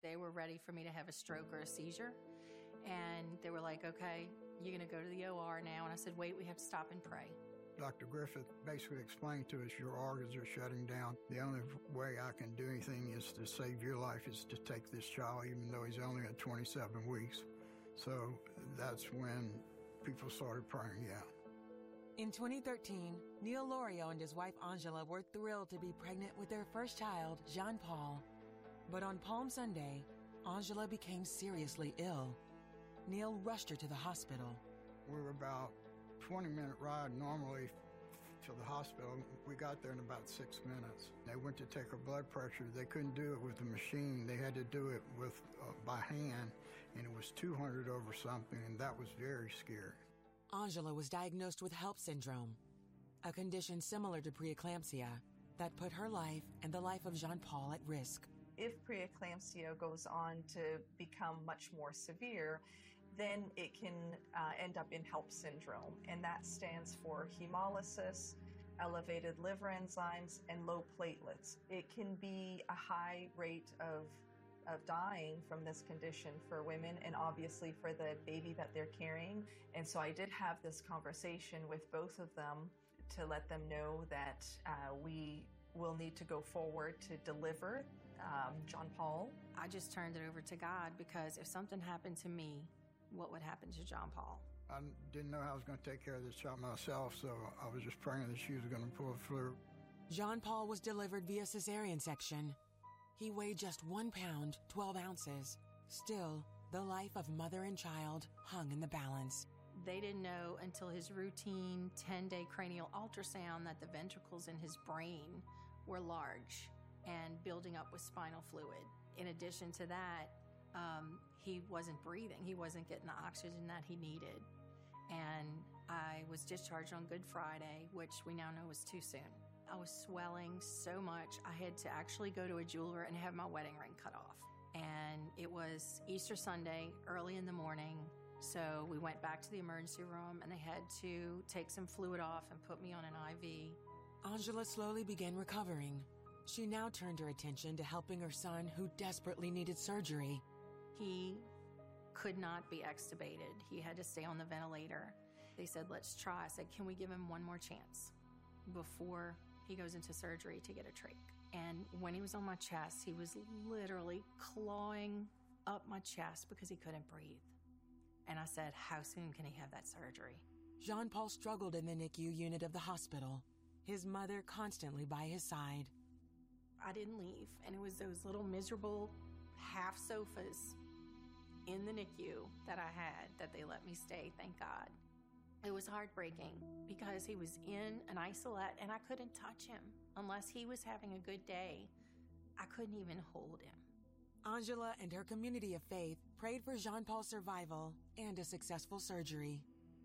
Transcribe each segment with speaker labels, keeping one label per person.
Speaker 1: they were ready for me to have a stroke or a seizure. And they were like, okay, you're going to go to the OR now. And I said, wait, we have to stop and pray.
Speaker 2: Dr. Griffith basically explained to us, your organs are shutting down. The only way I can do anything is to save your life, is to take this child, even though he's only at 27 weeks. So that's when people started praying, yeah.
Speaker 3: In 2013, Neil Lorio and his wife Angela were thrilled to be pregnant with their first child, Jean Paul. But on Palm Sunday, Angela became seriously ill. Neil rushed her to the hospital.
Speaker 2: We were about 20-minute ride normally to the hospital. We got there in about 6 minutes. They went to take her blood pressure. They couldn't do it with the machine. They had to do it with by hand, and it was 200 over something, and that was very scary.
Speaker 3: Angela was diagnosed with HELLP syndrome, a condition similar to preeclampsia that put her life and the life of Jean Paul at risk.
Speaker 4: If preeclampsia goes on to become much more severe, then it can end up in HELLP syndrome, and that stands for hemolysis, elevated liver enzymes, and low platelets. It can be a high rate of dying from this condition for women, and obviously for the baby that they're carrying. And so I did have this conversation with both of them to let them know that we will need to go forward to deliver Jean Paul.
Speaker 1: I just turned it over to God, because if something happened to me, what would happen to Jean Paul?
Speaker 2: I didn't know how I was going to take care of this child myself, so I was just praying that she was going to pull through.
Speaker 3: Jean Paul was delivered via cesarean section. He weighed just 1 pound, 12 ounces. Still, the life of mother and child hung in the balance.
Speaker 1: They didn't know until his routine 10-day cranial ultrasound that the ventricles in his brain were large and building up with spinal fluid. In addition to that, he wasn't breathing. He wasn't getting the oxygen that he needed. And I was discharged on Good Friday, which we now know was too soon. I was swelling so much, I had to actually go to a jeweler and have my wedding ring cut off. And it was Easter Sunday, early in the morning. So we went back to the emergency room, and they had to take some fluid off and put me on an IV.
Speaker 3: Angela slowly began recovering. She now turned her attention to helping her son, who desperately needed surgery.
Speaker 1: He could not be extubated. He had to stay on the ventilator. They said, let's try. I said, can we give him one more chance before he goes into surgery to get a trach? And when he was on my chest, he was literally clawing up my chest because he couldn't breathe. And I said, how soon can he have that surgery?
Speaker 3: Jean Paul struggled in the NICU unit of the hospital, his mother constantly by his side.
Speaker 1: I didn't leave, and it was those little miserable half sofas in the NICU that I had that they let me stay, thank God. It was heartbreaking because he was in an isolette and I couldn't touch him unless he was having a good day. I couldn't even hold him.
Speaker 3: Angela and her community of faith prayed for Jean Paul's survival and a successful surgery.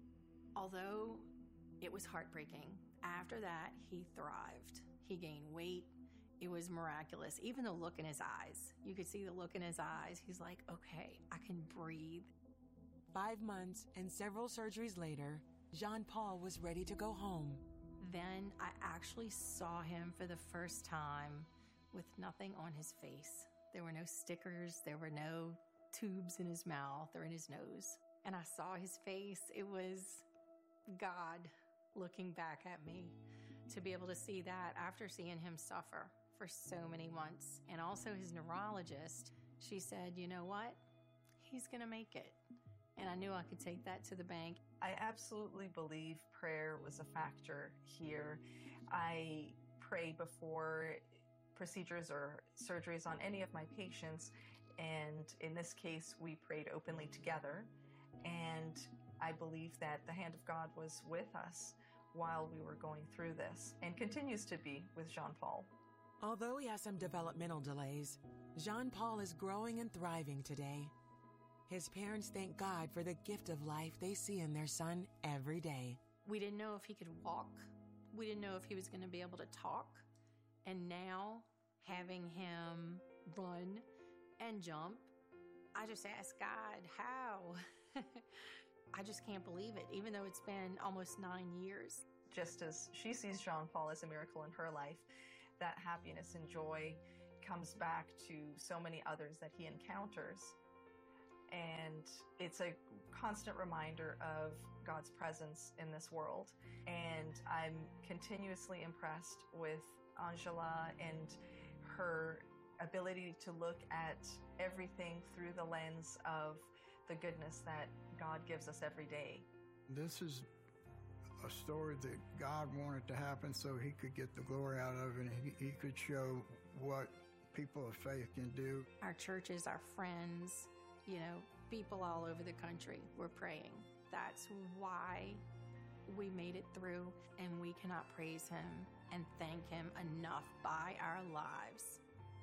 Speaker 1: Although it was heartbreaking, after that he thrived. He gained weight. It was miraculous. Even the look in his eyes, you could see the look in his eyes. He's like, okay, I can breathe.
Speaker 3: 5 months and several surgeries later, Jean Paul was ready to go home.
Speaker 1: Then I actually saw him for the first time with nothing on his face. There were no stickers. There were no tubes in his mouth or in his nose. And I saw his face. It was God looking back at me to be able to see that after seeing him suffer for so many months. And also his neurologist, she said, you know what? He's going to make it. And I knew I could take that to the bank.
Speaker 4: I absolutely believe prayer was a factor here. I pray before procedures or surgeries on any of my patients, and in this case, we prayed openly together. And I believe that the hand of God was with us while we were going through this, and continues to be with Jean Paul.
Speaker 3: Although he has some developmental delays, Jean Paul is growing and thriving today. His parents thank God for the gift of life they see in their son every day.
Speaker 1: We didn't know if he could walk. We didn't know if he was going to be able to talk. And now, having him run and jump, I just ask God, how? I just can't believe it, even though it's been almost 9 years.
Speaker 4: Just as she sees Jean Paul as a miracle in her life, that happiness and joy comes back to so many others that he encounters. And it's a constant reminder of God's presence in this world. And I'm continuously impressed with Angela and her ability to look at everything through the lens of the goodness that God gives us every day.
Speaker 2: This is a story that God wanted to happen so he could get the glory out of it, and he could show what people of faith can do.
Speaker 1: Our churches, our friends, people all over the country were praying. That's why we made it through, and we cannot praise him and thank him enough by our lives.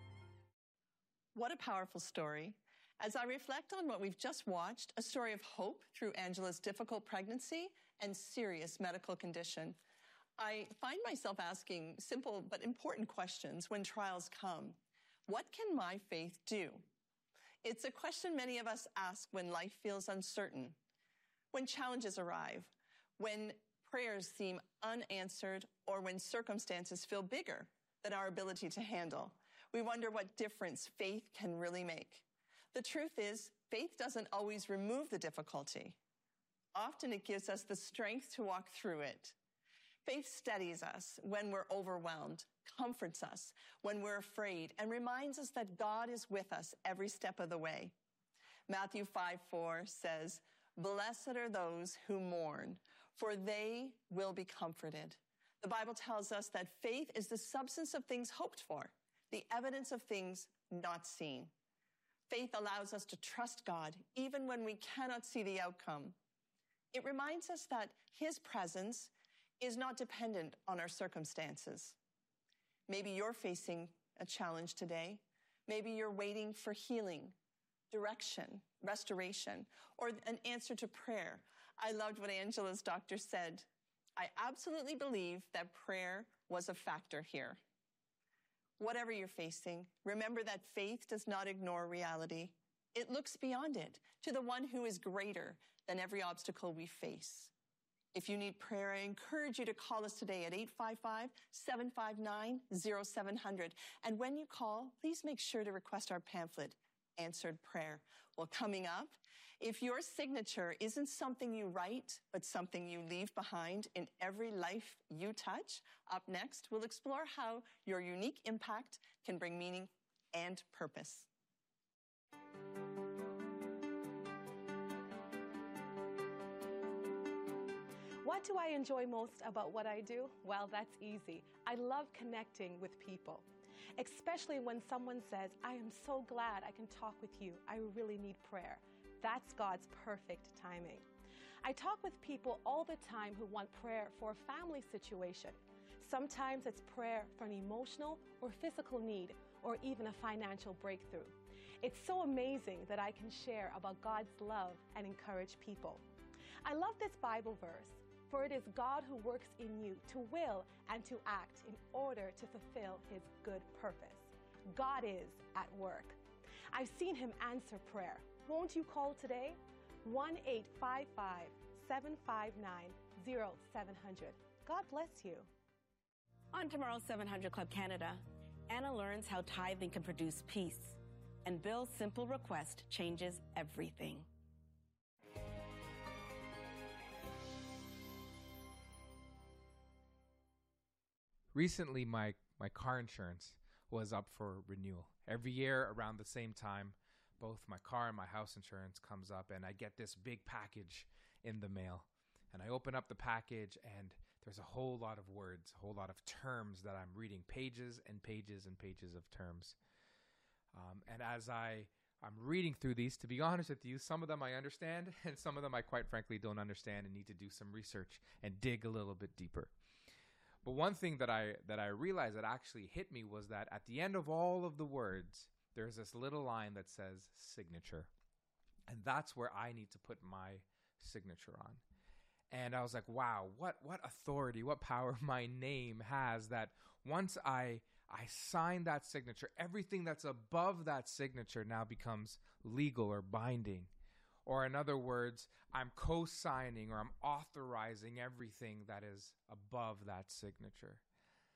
Speaker 5: What a powerful story. As I reflect on what we've just watched, a story of hope through Angela's difficult pregnancy and serious medical condition, I find myself asking simple but important questions when trials come. What can my faith do? It's a question many of us ask when life feels uncertain, when challenges arrive, when prayers seem unanswered, or when circumstances feel bigger than our ability to handle. We wonder what difference faith can really make. The truth is, faith doesn't always remove the difficulty. Often it gives us the strength to walk through it. Faith steadies us when we're overwhelmed, comforts us when we're afraid, and reminds us that God is with us every step of the way. Matthew 5:4 says, "Blessed are those who mourn, for they will be comforted." The Bible tells us that faith is the substance of things hoped for, the evidence of things not seen. Faith allows us to trust God even when we cannot see the outcome. It reminds us that his presence is not dependent on our circumstances. Maybe you're facing a challenge today. Maybe you're waiting for healing, direction, restoration, or an answer to prayer. I loved what Angela's doctor said. I absolutely believe that prayer was a factor here. Whatever you're facing, remember that faith does not ignore reality. It looks beyond it to the one who is greater than every obstacle we face. If you need prayer, I encourage you to call us today at 855-759-0700. And when you call, please make sure to request our pamphlet, Answered Prayer. Well, coming up, if your signature isn't something you write, but something you leave behind in every life you touch, up next, we'll explore how your unique impact can bring meaning and purpose.
Speaker 6: What do I enjoy most about what I do? Well, that's easy. I love connecting with people, especially when someone says, I am so glad I can talk with you. I really need prayer. That's God's perfect timing. I talk with people all the time who want prayer for a family situation. Sometimes it's prayer for an emotional or physical need, or even a financial breakthrough. It's so amazing that I can share about God's love and encourage people. I love this Bible verse. For it is God who works in you to will and to act in order to fulfill his good purpose. God is at work. I've seen him answer prayer. Won't you call today? 1-855-759-0700. God bless you.
Speaker 7: On tomorrow's 700 Club Canada, Anna learns how tithing can produce peace, and Bill's simple request changes everything.
Speaker 8: Recently, my car insurance was up for renewal. Every year around the same time, both my car and my house insurance comes up, and I get this big package in the mail. And I open up the package, and there's a whole lot of words, a whole lot of terms that I'm reading, pages and pages and pages of terms. And as I'm reading through these, to be honest with you, some of them I understand, and some of them I quite frankly don't understand and need to do some research and dig a little bit deeper. But one thing that I realized that actually hit me was that at the end of all of the words, there's this little line that says signature. And that's where I need to put my signature on. And I was like, wow, what authority, what power my name has, that once I sign that signature, everything that's above that signature now becomes legal or binding. Or in other words, I'm co-signing or I'm authorizing everything that is above that signature.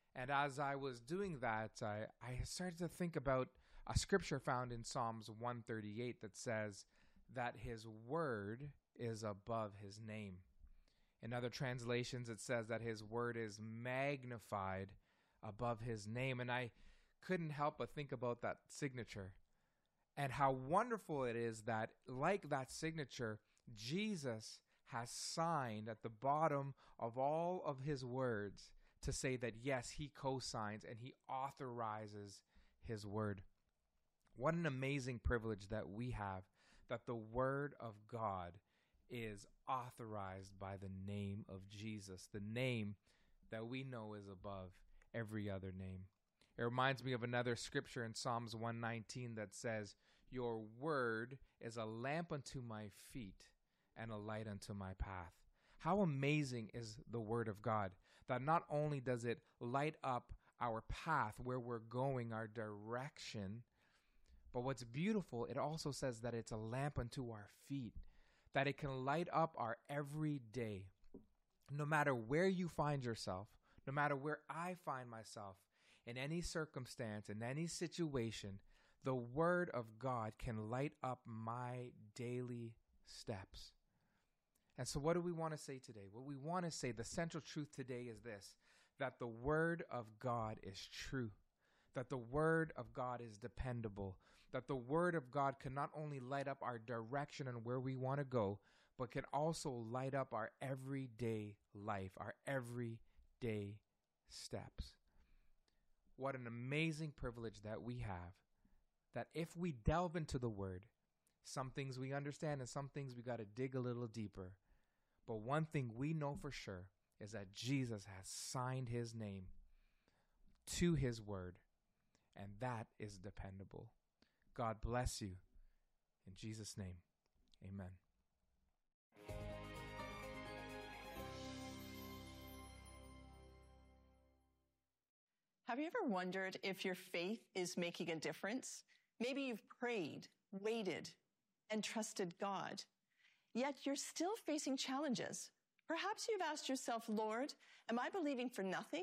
Speaker 8: And as I was doing that, I started to think about a scripture found in Psalms 138 that says that his word is above his name. In other translations, it says that his word is magnified above his name. And I couldn't help but think about that signature and how wonderful it is that, like that signature, Jesus has signed at the bottom of all of his words to say that, yes, he co-signs and he authorizes his word. What an amazing privilege that we have, that the word of God is authorized by the name of Jesus, the name that we know is above every other name. It reminds me of another scripture in Psalms 119 that says, your word is a lamp unto my feet and a light unto my path. How amazing is the word of God, that not only does it light up our path, where we're going, our direction, but what's beautiful, it also says that it's a lamp unto our feet, that it can light up our every day. No matter where you find yourself, no matter where I find myself, in any circumstance, in any situation, the word of God can light up my daily steps. And so what do we want to say today? What we want to say, the central truth today is this, that the word of God is true, that the word of God is dependable, that the word of God can not only light up our direction and where we want to go, but can also light up our everyday life, our everyday steps. What an amazing privilege that we have, that if we delve into the word, some things we understand and some things we got to dig a little deeper. But one thing we know for sure is that Jesus has signed his name to his word, and that is dependable. God bless you. In Jesus' name, amen.
Speaker 5: Have you ever wondered if your faith is making a difference? Maybe you've prayed, waited, and trusted God, yet you're still facing challenges. Perhaps you've asked yourself, Lord, am I believing for nothing?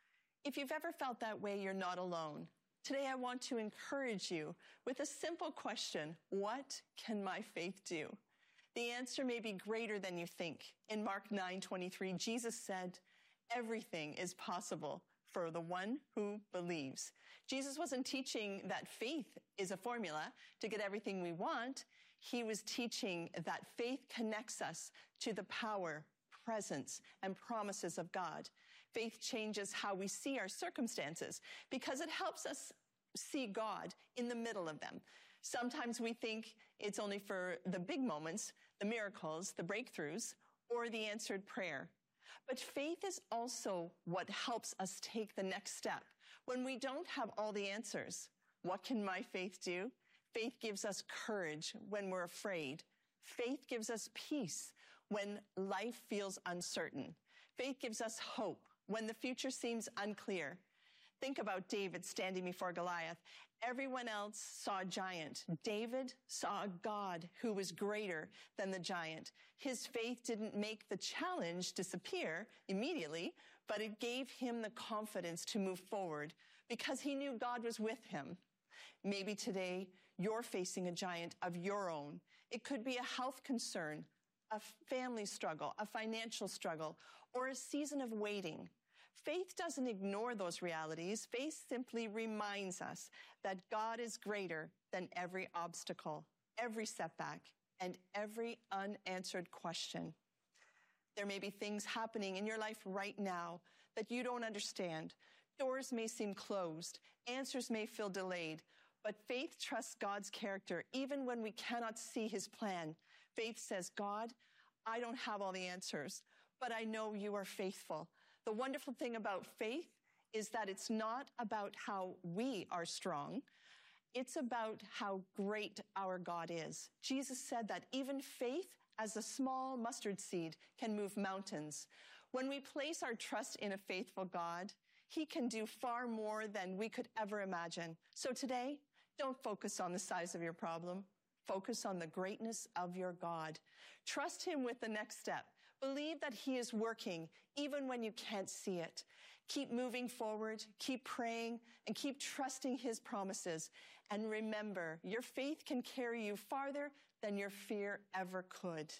Speaker 5: If you've ever felt that way, you're not alone. Today, I want to encourage you with a simple question: what can my faith do? The answer may be greater than you think. In Mark 9:23, Jesus said, everything is possible for the one who believes. Jesus wasn't teaching that faith is a formula to get everything we want. He was teaching that faith connects us to the power, presence, and promises of God. Faith changes how we see our circumstances because it helps us see God in the middle of them. Sometimes we think it's only for the big moments, the miracles, the breakthroughs, or the answered prayer. But faith is also what helps us take the next step when we don't have all the answers. What can my faith do? Faith gives us courage when we're afraid. Faith gives us peace when life feels uncertain. Faith gives us hope when the future seems unclear. Think about David standing before Goliath. Everyone else saw a giant. David saw a God who was greater than the giant. His faith didn't make the challenge disappear immediately, but it gave him the confidence to move forward because he knew God was with him. Maybe today you're facing a giant of your own. It could be a health concern, a family struggle, a financial struggle, or a season of waiting. Faith doesn't ignore those realities. Faith simply reminds us that God is greater than every obstacle, every setback, and every unanswered question. There may be things happening in your life right now that you don't understand. Doors may seem closed. Answers may feel delayed. But faith trusts God's character even when we cannot see his plan. Faith says, God, I don't have all the answers, but I know you are faithful. The wonderful thing about faith is that it's not about how we are strong. It's about how great our God is. Jesus said that even faith as a small mustard seed can move mountains. When we place our trust in a faithful God, he can do far more than we could ever imagine. So today, don't focus on the size of your problem. Focus on the greatness of your God. Trust him with the next step. Believe that he is working even when you can't see it. Keep moving forward, keep praying, and keep trusting his promises. And remember, your faith can carry you farther than your fear ever could.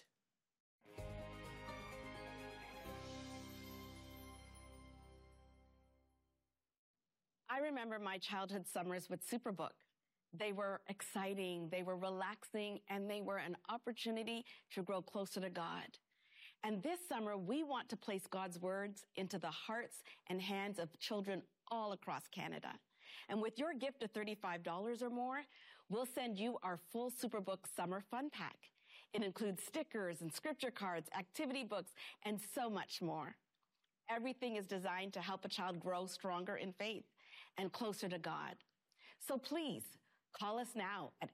Speaker 7: I remember my childhood summers with Superbook. They were exciting, they were relaxing, and they were an opportunity to grow closer to God. And this summer, we want to place God's words into the hearts and hands of children all across Canada. And with your gift of $35 or more, we'll send you our full Superbook Summer Fun Pack. It includes stickers and scripture cards, activity books, and so much more. Everything is designed to help a child grow stronger in faith and closer to God. So please, call us now at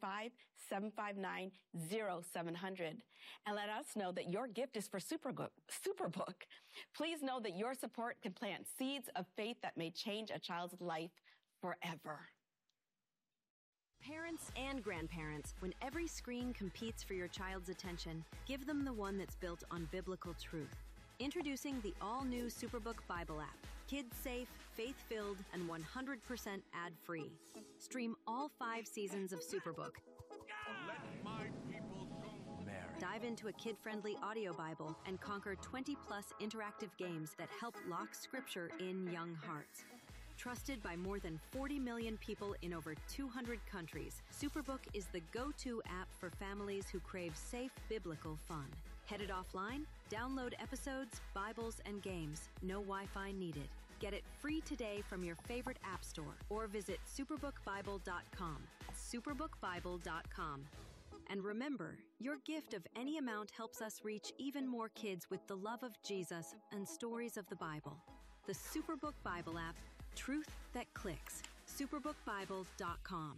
Speaker 7: 855-759-0700 and let us know that your gift is for Superbook. Please know that your support can plant seeds of faith that may change a child's life forever.
Speaker 9: Parents and grandparents, when every screen competes for your child's attention, give them the one that's built on biblical truth. Introducing the all-new Superbook Bible app. Kids-safe, faith-filled, and 100% ad-free. Stream all 5 seasons of Superbook.
Speaker 10: Let my people go. Mary.
Speaker 9: Dive into a kid-friendly audio Bible and conquer 20-plus interactive games that help lock Scripture in young hearts. Trusted by more than 40 million people in over 200 countries, Superbook is the go-to app for families who crave safe biblical fun. Headed offline? Download episodes, Bibles, and games. No Wi-Fi needed. Get it free today from your favorite app store or visit superbookbible.com. superbookbible.com. And remember, your gift of any amount helps us reach even more kids with the love of Jesus and stories of the Bible. The Superbook Bible app, truth that clicks. superbookbible.com.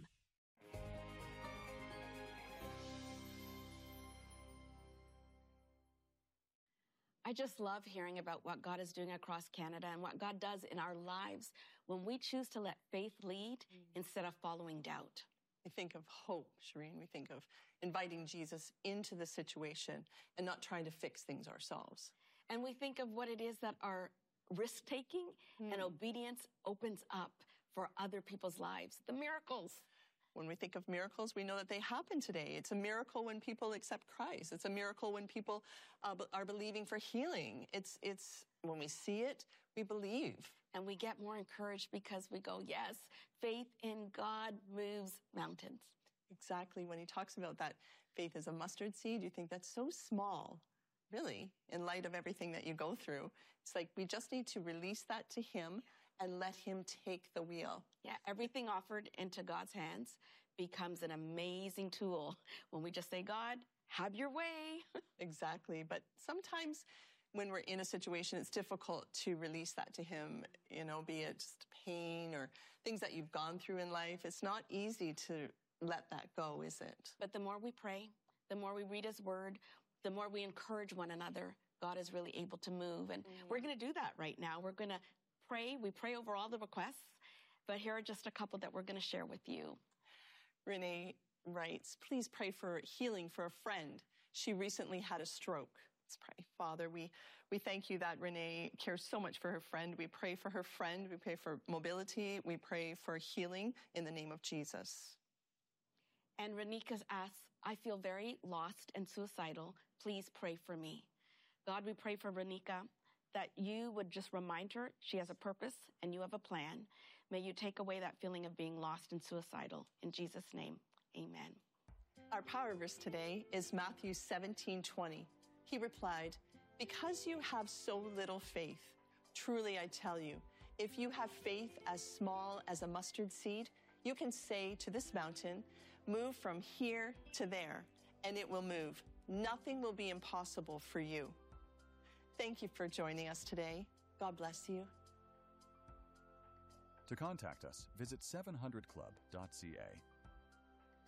Speaker 7: I just love hearing about what God is doing across Canada and what God does in our lives when we choose to let faith lead instead of following doubt.
Speaker 5: We think of hope, Shireen. We think of inviting Jesus into the situation and not trying to fix things ourselves.
Speaker 7: And we think of what it is that our risk-taking and obedience opens up for other people's lives, the miracles.
Speaker 5: When we think of miracles, we know that they happen today. It's a miracle when people accept Christ. It's a miracle when people are believing for healing. It's when we see it, we believe.
Speaker 7: And we get more encouraged because we go, yes, faith in God moves mountains.
Speaker 5: Exactly. When he talks about that faith as a mustard seed, you think that's so small, really, in light of everything that you go through. It's like we just need to release that to him and let him take the wheel.
Speaker 7: Yeah, everything offered into God's hands becomes an amazing tool when we just say, God, have your way.
Speaker 5: Exactly. But sometimes when we're in a situation, it's difficult to release that to him, be it just pain or things that you've gone through in life. It's not easy to let that go, is it?
Speaker 7: But the more we pray, the more we read his word, the more we encourage one another, God is really able to move. And we're going to do that right now. We're going to pray. We pray over all the requests, but here are just a couple that we're going to share with you.
Speaker 5: Renee writes, please pray for healing for a friend. She recently had a stroke. Let's pray. Father, we thank you that Renee cares so much for her friend. We pray for her friend. We pray for mobility. We pray for healing in the name of Jesus.
Speaker 7: And Renika asks, I feel very lost and suicidal. Please pray for me. God, we pray for Renika, that you would just remind her she has a purpose and you have a plan. May you take away that feeling of being lost and suicidal. In Jesus' name, amen.
Speaker 5: Our power verse today is Matthew 17:20. He replied, because you have so little faith, truly I tell you, if you have faith as small as a mustard seed, you can say to this mountain, move from here to there, and it will move. Nothing will be impossible for you. Thank you for joining us today. God bless you.
Speaker 11: To contact us, visit 700club.ca.